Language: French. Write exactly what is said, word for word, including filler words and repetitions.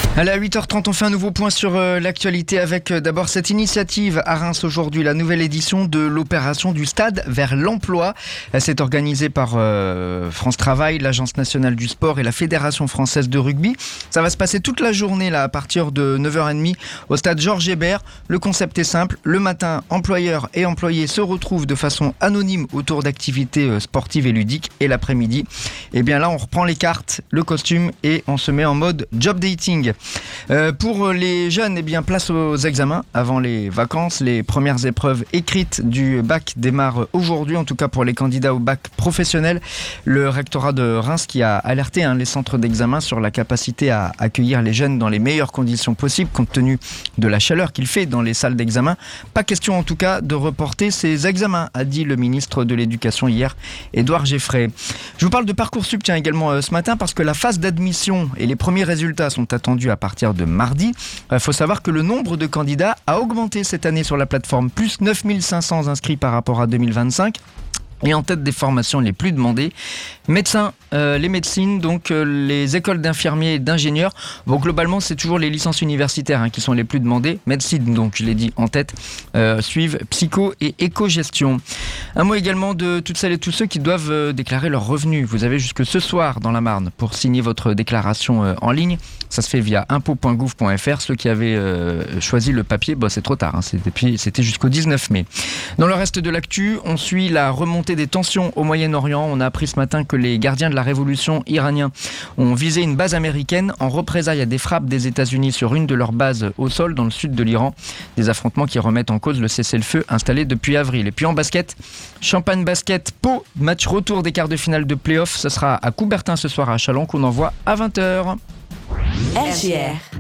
Allez, à huit heures trente, on fait un nouveau point sur euh, l'actualité avec euh, d'abord cette initiative à Reims aujourd'hui, la nouvelle édition de l'opération du Stade vers l'emploi. Elle s'est organisée par euh, France Travail, l'Agence nationale du sport et la Fédération française de rugby. Ça va se passer toute la journée là, à partir de neuf heures trente au stade Georges Hébert. Le concept est simple. Le matin, employeurs et employés se retrouvent de façon anonyme autour d'activités euh, sportives et ludiques. Et l'après-midi, eh bien là, on reprend les cartes, le costume et on se met en mode job dating. Euh, pour les jeunes, eh bien, place aux examens avant les vacances. Les premières épreuves écrites du bac démarrent aujourd'hui, en tout cas pour les candidats au bac professionnel. Le rectorat de Reims qui a alerté hein, les centres d'examen sur la capacité à accueillir les jeunes dans les meilleures conditions possibles compte tenu de la chaleur qu'il fait dans les salles d'examen. Pas question en tout cas de reporter ces examens, a dit le ministre de l'Éducation hier, Édouard Geffray. Je vous parle de Parcoursup tiens, également euh, ce matin parce que la phase d'admission et les premiers résultats sont attendus à partir de mardi. Il faut savoir que le nombre de candidats a augmenté cette année sur la plateforme, plus neuf mille cinq cents inscrits par rapport à deux mille vingt-cinq. Et en tête des formations les plus demandées, médecins, euh, les médecines, donc euh, les écoles d'infirmiers et d'ingénieurs. Bon, globalement, c'est toujours les licences universitaires hein, qui sont les plus demandées. Médecine, donc je l'ai dit en tête, euh, suivent psycho et éco-gestion. Un mot également de toutes celles et tous ceux qui doivent euh, déclarer leurs revenus. Vous avez jusque ce soir dans la Marne pour signer votre déclaration euh, en ligne. Ça se fait via impôts point gouv point f r. Ceux qui avaient euh, choisi le papier, bah, c'est trop tard. Hein. C'était, c'était jusqu'au dix-neuf mai. Dans le reste de l'actu, on suit la remontée des tensions au Moyen-Orient. On a appris ce matin que les gardiens de la révolution iraniens ont visé une base américaine en représailles à des frappes des États-Unis sur une de leurs bases au sol dans le sud de l'Iran. Des affrontements qui remettent en cause le cessez-le-feu installé depuis avril. Et puis en basket, Champagne Basket Pau, match retour des quarts de finale de play-off. Ce sera à Coubertin ce soir à Châlons qu'on envoie à vingt heures. R J R